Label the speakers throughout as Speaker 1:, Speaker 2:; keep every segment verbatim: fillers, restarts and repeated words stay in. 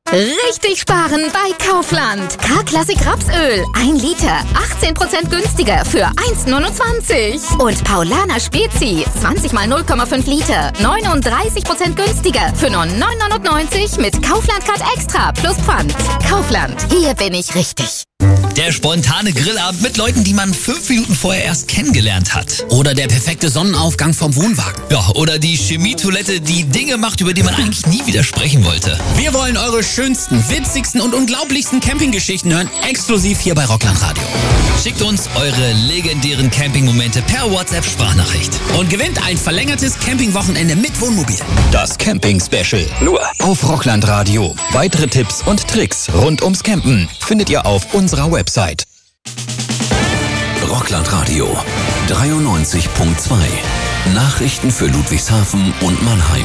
Speaker 1: Richtig sparen bei Kaufland. K-Klassik Rapsöl. ein Liter. achtzehn Prozent günstiger für eins Komma neunundzwanzig. Und Paulaner Spezi. zwanzig mal null Komma fünf Liter. neununddreißig Prozent günstiger für nur neun neunundneunzig mit Kaufland Card Extra plus Pfand. Kaufland. Hier bin ich richtig.
Speaker 2: Der spontane Grillabend mit Leuten, die man fünf Minuten vorher erst kennengelernt hat.
Speaker 3: Oder der perfekte Sonnenaufgang vom Wohnwagen.
Speaker 2: Ja, oder die Chemietoilette, die Dinge macht, über die man eigentlich nie wieder sprechen wollte.
Speaker 3: Wir wollen eure schönsten, witzigsten und unglaublichsten Campinggeschichten hören, exklusiv hier bei Rockland Radio.
Speaker 2: Schickt uns eure legendären Campingmomente per WhatsApp-Sprachnachricht.
Speaker 3: Und gewinnt ein verlängertes Campingwochenende mit Wohnmobil.
Speaker 4: Das Camping-Special. Nur auf Rockland Radio. Weitere Tipps und Tricks rund ums Campen findet ihr auf unserer Website. Rockland Radio dreiundneunzig Komma zwei. Nachrichten für Ludwigshafen und Mannheim.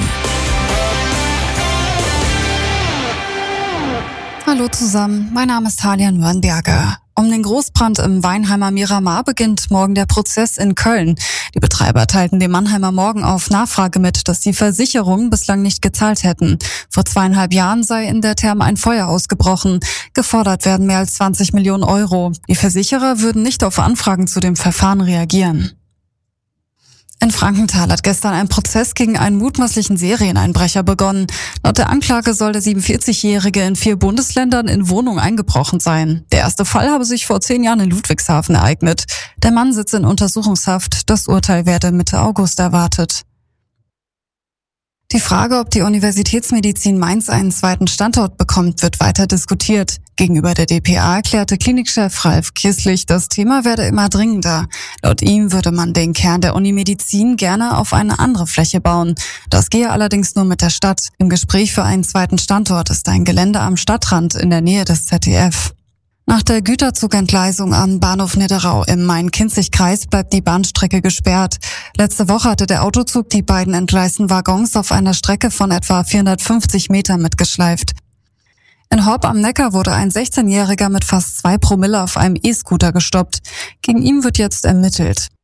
Speaker 5: Hallo zusammen, mein Name ist Talia Nürnberger. Um den Großbrand im Weinheimer Miramar beginnt morgen der Prozess in Köln. Die Betreiber teilten dem Mannheimer Morgen auf Nachfrage mit, dass die Versicherungen bislang nicht gezahlt hätten. Vor zweieinhalb Jahren sei in der Therme ein Feuer ausgebrochen. Gefordert werden mehr als zwanzig Millionen Euro. Die Versicherer würden nicht auf Anfragen zu dem Verfahren reagieren. In Frankenthal hat gestern ein Prozess gegen einen mutmaßlichen Serieneinbrecher begonnen. Laut der Anklage soll der siebenundvierzigjährige in vier Bundesländern in Wohnungen eingebrochen sein. Der erste Fall habe sich vor zehn Jahren in Ludwigshafen ereignet. Der Mann sitzt in Untersuchungshaft. Das Urteil werde Mitte August erwartet. Die Frage, ob die Universitätsmedizin Mainz einen zweiten Standort bekommt, wird weiter diskutiert. Gegenüber der D P A erklärte Klinikchef Ralf Kisslich, das Thema werde immer dringender. Laut ihm würde man den Kern der Uni Medizin gerne auf eine andere Fläche bauen. Das gehe allerdings nur mit der Stadt. Im Gespräch für einen zweiten Standort ist ein Gelände am Stadtrand in der Nähe des Z D F. Nach der Güterzugentgleisung am Bahnhof Nidderau im Main-Kinzig-Kreis bleibt die Bahnstrecke gesperrt. Letzte Woche hatte der Autozug die beiden entgleisten Waggons auf einer Strecke von etwa vierhundertfünfzig Metern mitgeschleift. In Horb am Neckar wurde ein sechzehnjähriger mit fast zwei Promille auf einem E-Scooter gestoppt. Gegen ihn wird jetzt ermittelt.